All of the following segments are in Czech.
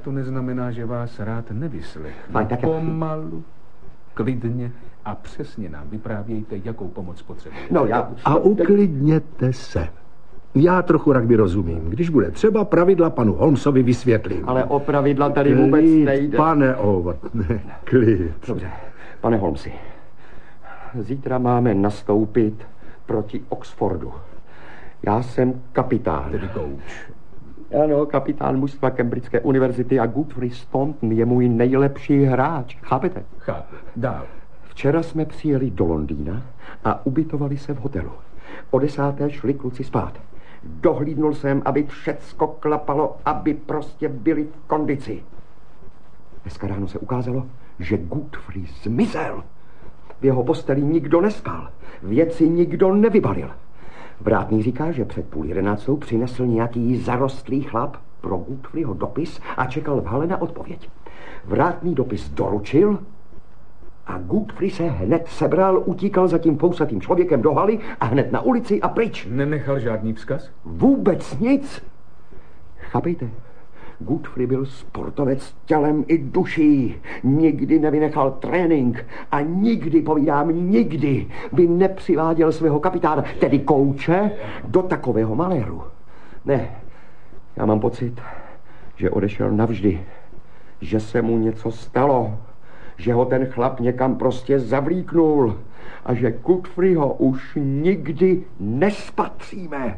to neznamená, že vás rád nevyslechnu. Pomalu, klidně a přesně nám vyprávějte, jakou pomoc potřebujete. No, a uklidněte se. Já trochu rugby rozumím. Když bude třeba, pravidla panu Holmesovi vysvětlím. Ale o pravidla tady vůbec nejde. Pane Overtone, klid. Dobře, pane Holmesi. Zítra máme nastoupit proti Oxfordu. Já jsem kapitán. Tedy coach. Ano, kapitán mužstva Cambridgeské univerzity a Godfrey Staunton je můj nejlepší hráč. Chápete? Chápu. Dál. Včera jsme přijeli do Londýna a ubytovali se v hotelu. O 10. šli kluci spát. Dohlídnul jsem, aby všecko klapalo, aby prostě byli v kondici. Dneska ráno se ukázalo, že Godfrey zmizel. V jeho posteli nikdo nespal. Věci nikdo nevybalil. Vrátný říká, že před 10:30 přinesl nějaký zarostlý chlap pro Godfreyho dopis a čekal v hale na odpověď. Vrátný dopis doručil a Godfrey se hned sebral, utíkal za tím fousatým člověkem do haly a hned na ulici a pryč. Nenechal žádný vzkaz? Vůbec nic. Chápejte? Godfrey byl sportovec tělem i duší. Nikdy nevynechal trénink a nikdy, povídám, nikdy by nepřiváděl svého kapitána, tedy kouče, do takového maléru. Ne, já mám pocit, že odešel navždy, že se mu něco stalo, že ho ten chlap někam prostě zavlíknul a že Godfreyho už nikdy nespatříme.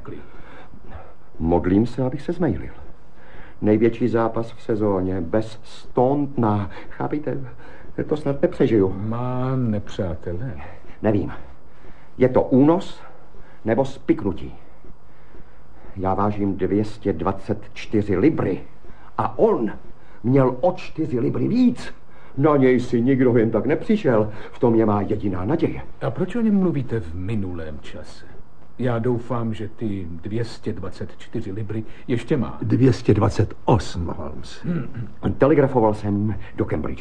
Modlím se, abych se zmejlil. Největší zápas v sezóně, bez Stauntona. Chápíte? To snad nepřežiju. Má nepřátelé? Nevím. Je to únos nebo spiknutí? Já vážím 224 libry a on měl o 4 libry víc. Na něj si nikdo jen tak nepřišel. V tom je má jediná naděje. A proč o něm mluvíte v minulém čase? Já doufám, že ty 224 libry ještě má. 228, Holmes. Telegrafoval jsem do Cambridge.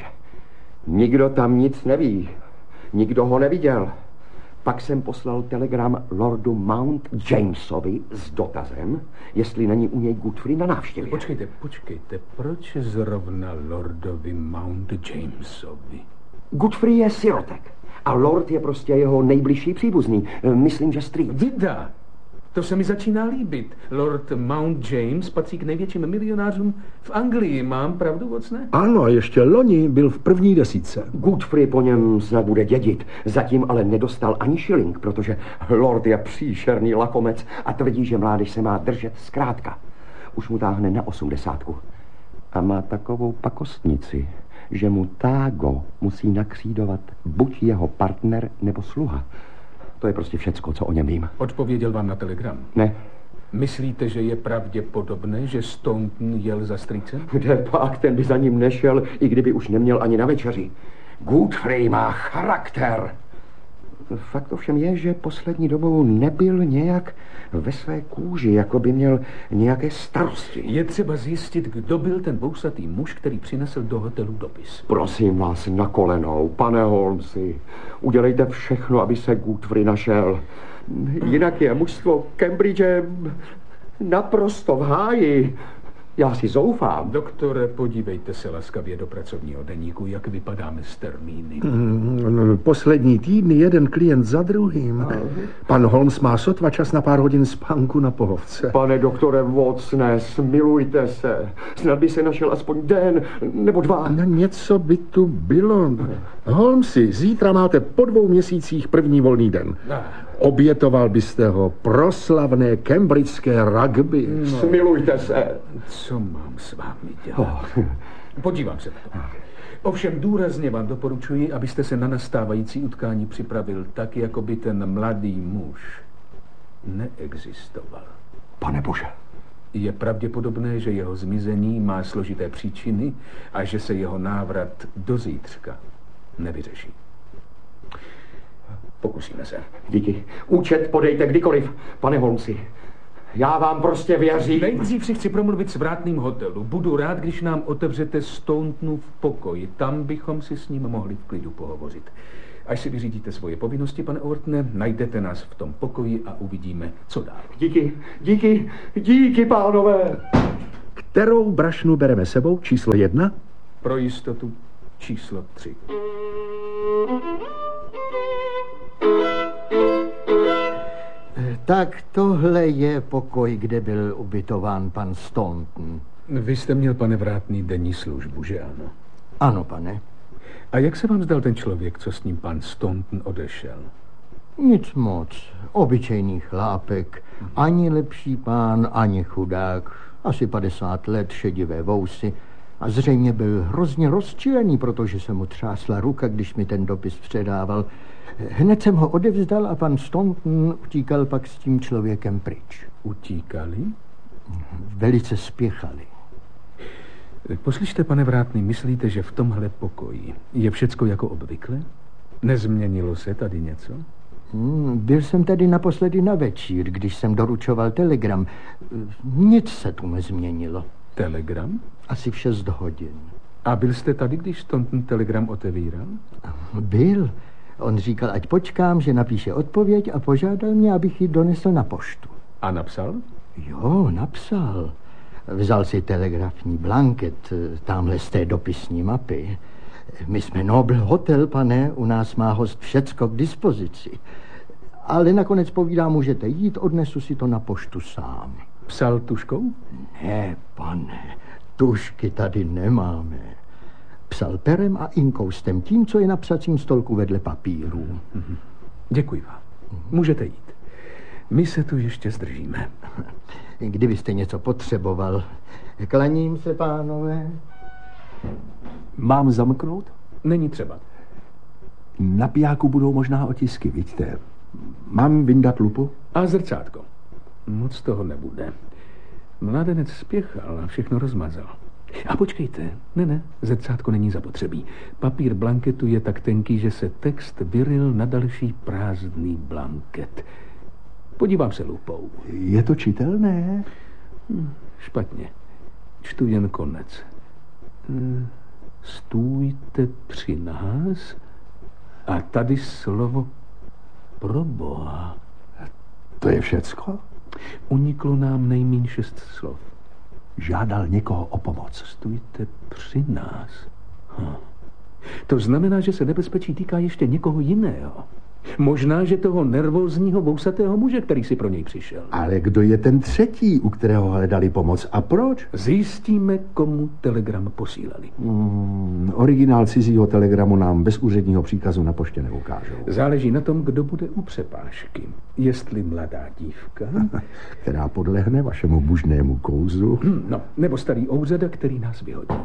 Nikdo tam nic neví. Nikdo ho neviděl. Pak jsem poslal telegram lordu Mount Jamesovi s dotazem, jestli není u něj Godfrey na návštěvě. Počkejte. Proč zrovna lordovi Mount Jamesovi? Godfrey je sirotek. A lord je prostě jeho nejbližší příbuzný. Myslím, že strýc. Vida, to se mi začíná líbit. Lord Mount James patří k největším milionářům v Anglii. Mám pravdu, Watsone? Ano, ještě loni byl v první 10. Godfrey po něm snad bude dědit. Zatím ale nedostal ani šiling, protože lord je příšerný lakomec a tvrdí, že mládež se má držet zkrátka. Už mu táhne na 80. A má takovou pakostnici, že mu tágo musí nakřídovat buď jeho partner nebo sluha. To je prostě všecko, co o něm vím. Odpověděl vám na telegram? Ne. Myslíte, že je pravděpodobné, že Staunton jel za strýcem? Kde pak, ten by za ním nešel, i kdyby už neměl ani na večeři. Godfrey má charakter. Fakt ovšem je, že poslední dobou nebyl nějak ve své kůži, jako by měl nějaké starosti. Je třeba zjistit, kdo byl ten vousatý muž, který přinesl do hotelu dopis. Prosím vás na kolenou, pane Holmesi. Udělejte všechno, aby se Godfrey našel. Jinak je mužstvo Cambridge naprosto v háji. Já si zoufám. Doktore, podívejte se laskavě do pracovního deníku, jak vypadáme s termíny. Poslední týdny jeden klient za druhým. Pan Holmes má sotva čas na pár hodin spánku na pohovce. Pane doktore Watsone, smilujte se. Snad by se našel aspoň den nebo 2. Něco by tu bylo. Holmesi, zítra máte po 2 měsících první volný den. Obětoval byste ho proslavné cambridgeské rugby. Smilujte se. Co mám s vámi dělat? Podívám se na to. Ovšem důrazně vám doporučuji, abyste se na nastávající utkání připravil tak, jako by ten mladý muž neexistoval. Pane bože. Je pravděpodobné, že jeho zmizení má složité příčiny a že se jeho návrat do zítřka nevyřeší. Pokusíme se. Díky. Účet podejte kdykoliv, pane Holmesi. Já vám prostě věřím. Nejdřív si chci promluvit s vrátným hotelu. Budu rád, když nám otevřete Stauntonův pokoj. Tam bychom si s ním mohli v klidu pohovořit. Až si vyřídíte svoje povinnosti, pane Overtone, najdete nás v tom pokoji a uvidíme, co dál. Díky, pánové. Kterou brašnu bereme sebou? Číslo 1? Pro jistotu číslo 3. Tak tohle je pokoj, kde byl ubytován pan Staunton. Vy jste měl, pane Vrátný, denní službu, že ano? Ano, pane. A jak se vám zdal ten člověk, co s ním pan Staunton odešel? Nic moc. Obyčejný chlápek. Ani lepší pán, ani chudák. Asi 50 let, šedivé vousy. A zřejmě byl hrozně rozčilený, protože se mu třásla ruka, když mi ten dopis předával. Hned jsem ho odevzdal a pan Staunton utíkal pak s tím člověkem pryč. Utíkali? Velice spěchali. Poslyšte, pane Vrátný, myslíte, že v tomhle pokoji je všecko jako obvykle? Nezměnilo se tady něco? Byl jsem tady naposledy na večír, když jsem doručoval telegram. Nic se tu nezměnilo. Telegram? Asi v 6 hodin. A byl jste tady, když ten telegram otevíral? Byl. On říkal, ať počkám, že napíše odpověď a požádal mě, abych ji donesl na poštu. A napsal? Jo, napsal. Vzal si telegrafní blanket tamhle z té dopisní mapy. My jsme Noble Hotel, pane, u nás má host všecko k dispozici. Ale nakonec povídá, můžete jít, odnesu si to na poštu sám. Psal tuškou? Ne, pane, tušky tady nemáme. Psal perem a inkoustem, tím, co je na psacím stolku vedle papíru. Děkuji vám. Můžete jít. My se tu ještě zdržíme. Kdybyste něco potřeboval. Klaním se, pánové. Mám zamknout? Není třeba. Na pijáku budou možná otisky, vidíte. Mám vyndat lupu? A zrcátko. Moc toho nebude. Mladenec spěchal a všechno rozmazal. A počkejte, ne, zrcátko není zapotřebí. Papír blanketu je tak tenký, že se text vyril na další prázdný blanket. Podívám se lupou. Je to čitelné? Špatně. Čtu jen konec. Stůjte při nás a tady slovo proboha. To je všecko? Uniklo nám nejmíň 6 slov. Žádal někoho o pomoc. Stůjte při nás. To znamená, že se nebezpečí týká ještě někoho jiného. Možná, že toho nervózního vousatého muže, který si pro něj přišel. Ale kdo je ten třetí, u kterého hledali pomoc a proč? Zjistíme, komu telegram posílali. Originál cizího telegramu nám bez úředního příkazu na poště neukážou. Záleží na tom, kdo bude u přepážky. Jestli mladá dívka, která podlehne vašemu mužnému kouzlu. No, nebo starý ouzada, který nás vyhodí.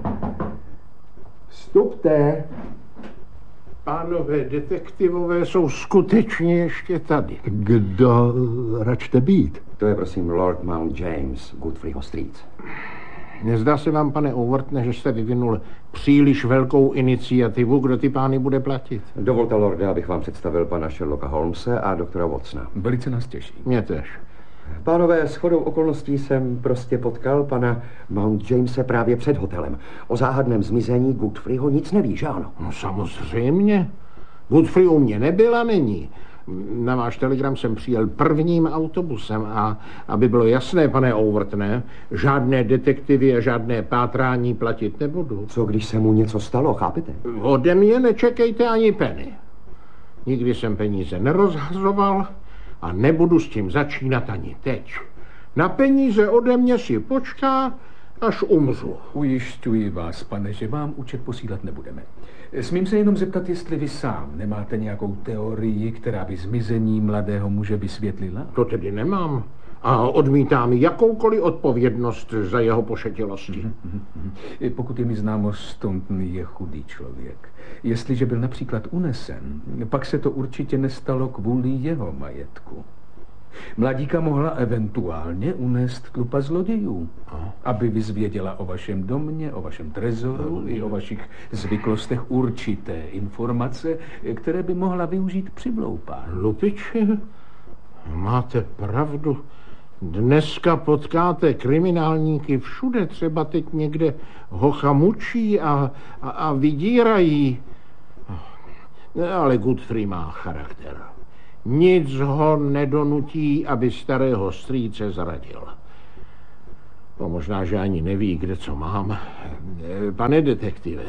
Vstupte. Pánové detektivové jsou skutečně ještě tady. Kdo račte být? To je, prosím, Lord Mount James, Godfreyho Street. Nezdá se vám, pane Overtne, že jste vyvinul příliš velkou iniciativu, kdo ty pány bude platit? Dovolte, lorde, abych vám představil pana Sherlocka Holmese a doktora Watsona. Velice nás těší. Mě tež. Pánové, shodou okolností jsem prostě potkal pana Mount Jamese právě před hotelem. O záhadném zmizení Godfreyho nic neví, že ano? No samozřejmě. Godfrey u mě nebyl a není. Na váš telegram jsem přijel prvním autobusem a aby bylo jasné, pane Overtne, žádné detektivy a žádné pátrání platit nebudu. Co když se mu něco stalo, chápete? Ode mě nečekejte ani penny. Nikdy jsem peníze nerozhazoval a nebudu s tím začínat ani teď. Na peníze ode mě si počká, až umřu. Ujišťuji vás, pane, že vám účet posílat nebudeme. Smím se jenom zeptat, jestli vy sám nemáte nějakou teorii, která by zmizení mladého muže vysvětlila? To tedy nemám. A odmítám jakoukoliv odpovědnost za jeho pošetilosti. Pokud je mi známo, Staunton je chudý člověk. Jestliže byl například unesen, pak se to určitě nestalo kvůli jeho majetku. Mladíka mohla eventuálně unést tlupa zlodějů, aby vyzvěděla o vašem domě, o vašem trezoru i o vašich zvyklostech určité informace, které by mohla využít při vloupání. Lupiči, máte pravdu. Dneska potkáte kriminálníky všude, třeba teď někde hocha mučí a vydírají. Ale Godfrey má charakter. Nic ho nedonutí, aby starého strýce zradil. No, možná, že ani neví, kde co mám. Pane detektive,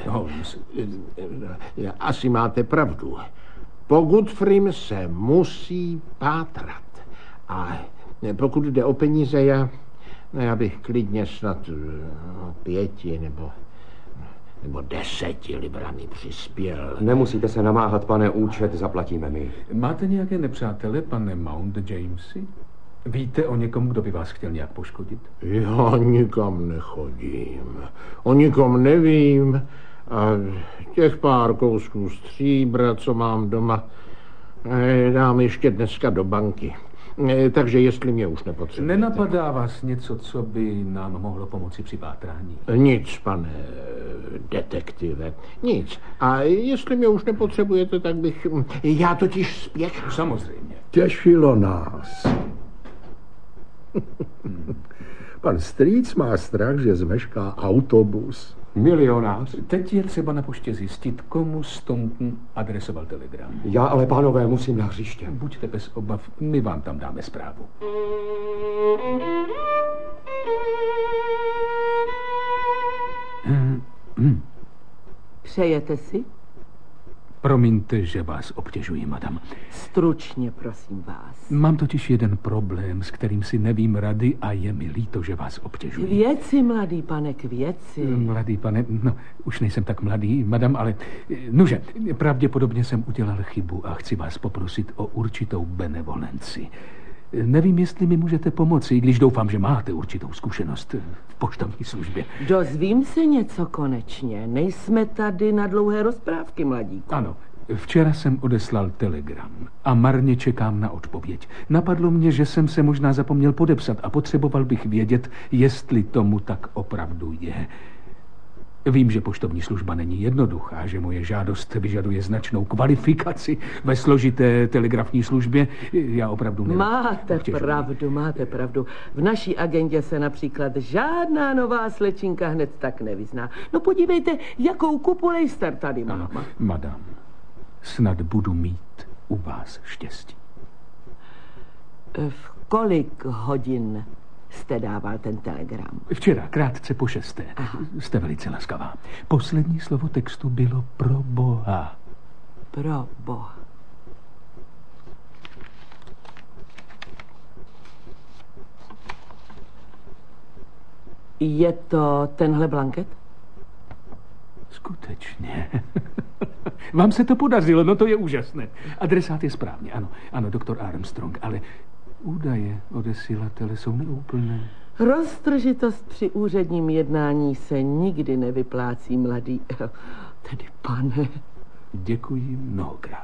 asi máte pravdu. Po Godfreym se musí pátrat. A pokud jde o peníze, já bych klidně snad 5 nebo 10 librami přispěl. Nemusíte se namáhat, pane, účet zaplatíme my. Máte nějaké nepřátele, pane Mount Jamesy? Víte o někom, kdo by vás chtěl nějak poškodit? Já nikam nechodím. O nikom nevím. A těch pár kousků stříbra, co mám doma, dám ještě dneska do banky. Takže jestli mě už nepotřebujete. Nenapadá vás něco, co by nám mohlo pomoci při pátrání? Nic, pane detektive, nic. A jestli mě už nepotřebujete, tak bych... Já totiž spěchám. Samozřejmě. Těšilo nás. Pan strýc má strach, že zmešká autobus. Milionář. Teď je třeba na poště zjistit, komu Staunton adresoval telegram. Já ale, pánové, musím na hřiště. Buďte bez obav, my vám tam dáme zprávu. Přejete si? Promiňte, že vás obtěžuji, madam. Stručně, prosím vás. Mám totiž jeden problém, s kterým si nevím rady a je mi líto, že vás obtěžuji. K věci, mladý pane, k věci. Mladý pane, no, už nejsem tak mladý, madam, ale... Nože, pravděpodobně jsem udělal chybu a chci vás poprosit o určitou benevolenci. Nevím, jestli mi můžete pomoci, když doufám, že máte určitou zkušenost v poštovní službě. Dozvím se něco konečně. Nejsme tady na dlouhé rozprávky, mladíku. Ano, včera jsem odeslal telegram a marně čekám na odpověď. Napadlo mě, že jsem se možná zapomněl podepsat a potřeboval bych vědět, jestli tomu tak opravdu je. Vím, že poštovní služba není jednoduchá, že moje žádost vyžaduje značnou kvalifikaci ve složité telegrafní službě. Já opravdu nevím. Máte pravdu. V naší agendě se například žádná nová slečinka hned tak nevyzná. No podívejte, jakou kupu Leicester tady má. Ano, madam, snad budu mít u vás štěstí. V kolik hodin jste dával ten telegram? Včera, krátce po 6. Jste velice laskavá. Poslední slovo textu bylo pro Boha. Pro Boha. Je to tenhle blanket? Skutečně. Vám se to podařilo, no to je úžasné. Adresát je správně, ano, doktor Armstrong, ale údaje odesilatele jsou neúplné. Roztržitost při úředním jednání se nikdy nevyplácí, mladý. Tedy pane. Děkuji mnohokrát.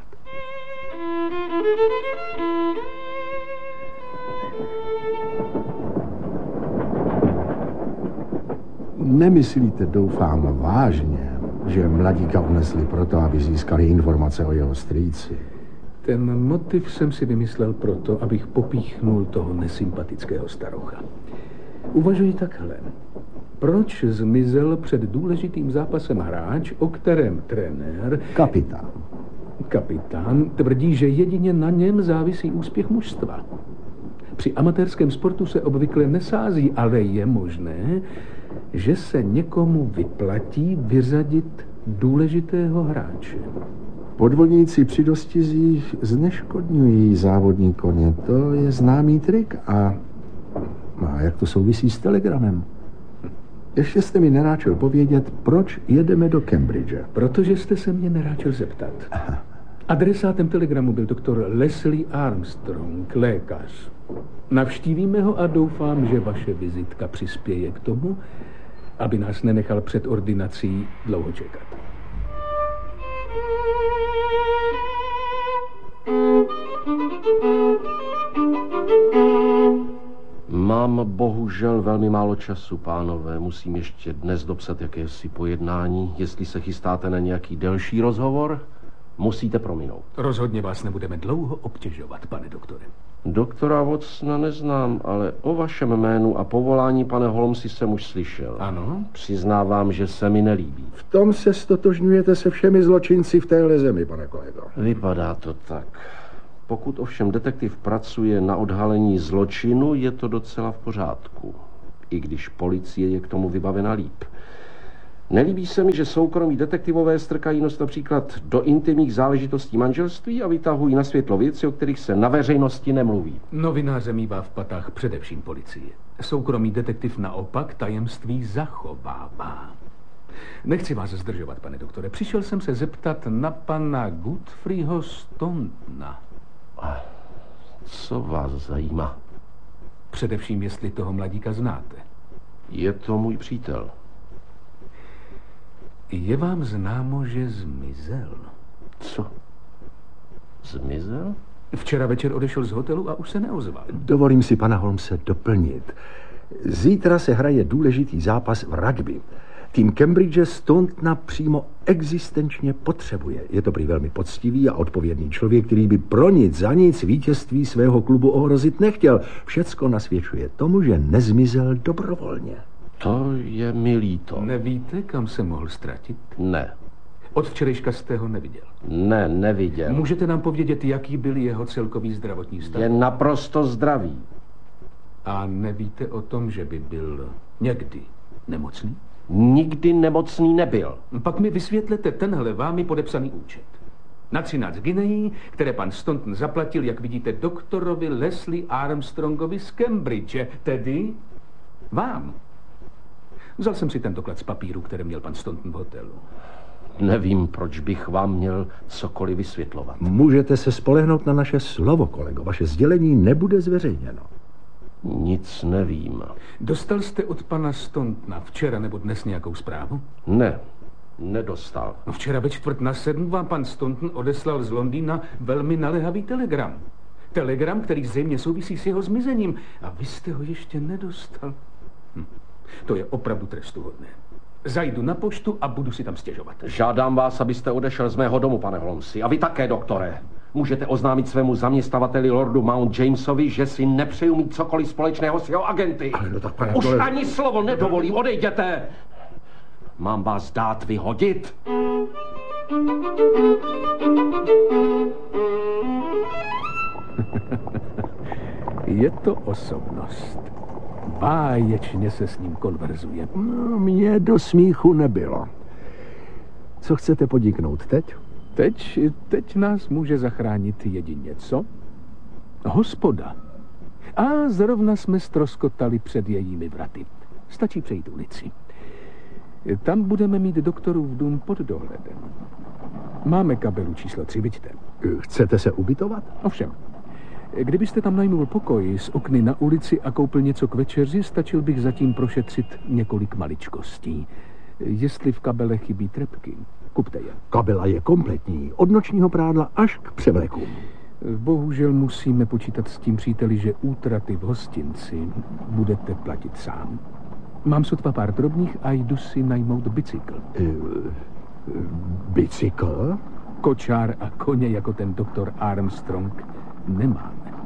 Nemyslíte, doufám, vážně, že mladíka unesli proto, aby získali informace o jeho strýci? Ten motiv jsem si vymyslel proto, abych popíchnul toho nesympatického starocha. Uvažuji takhle. Proč zmizel před důležitým zápasem hráč, o kterém trenér... Kapitán tvrdí, že jedině na něm závisí úspěch mužstva. Při amatérském sportu se obvykle nesází, ale je možné, že se někomu vyplatí vyřadit důležitého hráče. Podvodníci při dostizích zneškodňují závodní koně. To je známý trik. A jak to souvisí s telegramem? Ještě jste mi neráčil povědět, proč jedeme do Cambridge. Protože jste se mě neráčil zeptat. Aha. Adresátem telegramu byl doktor Leslie Armstrong, lékař. Navštívíme ho a doufám, že vaše vizitka přispěje k tomu, aby nás nenechal před ordinací dlouho čekat. Mám bohužel velmi málo času, pánové. Musím ještě dnes dopsat jakési pojednání. Jestli se chystáte na nějaký delší rozhovor, musíte prominout. Rozhodně vás nebudeme dlouho obtěžovat, pane doktore. Doktora Watsona neznám, ale o vašem jménu a povolání, pane Holmesi, jsem už slyšel. Ano? Přiznávám, že se mi nelíbí. V tom se stotožňujete se všemi zločinci v téhle zemi, pane kolego. Vypadá to tak. Pokud ovšem detektiv pracuje na odhalení zločinu, je to docela v pořádku. i když policie je k tomu vybavena líp. Nelíbí se mi, že soukromí detektivové strkají nos například do intimních záležitostí manželství a vytahují na světlo věci, o kterých se na veřejnosti nemluví. Novináře mívá v patách především policie. Soukromý detektiv naopak tajemství zachovává. Nechci vás zdržovat, pane doktore. Přišel jsem se zeptat na pana Godfreyho Stauntona. Co vás zajímá? Především, jestli toho mladíka znáte. Je to můj přítel. Je vám známo, že zmizel? Co? Zmizel? Včera večer odešel z hotelu a už se neozval. Dovolím si pana Holmese doplnit. Zítra se hraje důležitý zápas v rugby. Tým Cambridge Stauntona přímo existenčně potřebuje. Je to prý velmi poctivý a odpovědný člověk, který by pro nic za nic vítězství svého klubu ohrozit nechtěl. Všecko nasvědčuje tomu, že nezmizel dobrovolně. To je mi líto. Nevíte, kam se mohl ztratit? Ne. Od včerejška jste ho neviděl? Ne, neviděl. Můžete nám povědět, jaký byl jeho celkový zdravotní stav? Je naprosto zdravý. A nevíte o tom, že by byl někdy nemocný? Nikdy nemocný nebyl. Pak mi vysvětlete tenhle vámi podepsaný účet. Na 13 guineí, které pan Staunton zaplatil, jak vidíte, doktorovi Leslie Armstrongovi z Cambridge, tedy vám. Vzal jsem si ten doklad z papíru, které měl pan Staunton v hotelu. Nevím, proč bych vám měl cokoliv vysvětlovat. Můžete se spolehnout na naše slovo, kolego. Vaše sdělení nebude zveřejněno. Nic nevím. Dostal jste od pana Stauntona včera nebo dnes nějakou zprávu? Ne, nedostal. No včera ve 6:45 vám pan Staunton odeslal z Londýna velmi naléhavý telegram. Telegram, který zřejmě souvisí s jeho zmizením. A vy jste ho ještě nedostal. To je opravdu trestuhodné. Zajdu na poštu a budu si tam stěžovat. Žádám vás, abyste odešel z mého domu, pane Holmesi. A vy také, doktore. Můžete oznámit svému zaměstnavateli Lordu Mount Jamesovi, že si nepřeju mít cokoliv společného s jeho agenty. No tak, pane Už dole... ani slovo nedovolím, odejděte. Mám vás dát vyhodit? Je to osobnost. Báječně se s ním konverzuje. No, mně do smíchu nebylo. Co chcete podniknout teď? Teď nás může zachránit jedině co? Hospoda. A zrovna jsme ztroskotali před jejími vraty. Stačí přejít ulici. Tam budeme mít doktorův dům pod dohledem. Máme kabelu číslo 3, vidíte. Chcete se ubytovat? Ovšem. Kdybyste tam najmul pokoj s okny na ulici a koupil něco k večeři, stačil bych zatím prošetřit několik maličkostí. Jestli v kabele chybí trepky, kupte je. Kabela je kompletní, od nočního prádla až k převlekům. Bohužel musíme počítat s tím, příteli, že útraty v hostinci budete platit sám. Mám sotva pár drobných a jdu si najmout bicykl. Bicykl? Kočár a koně jako ten doktor Armstrong nemáme.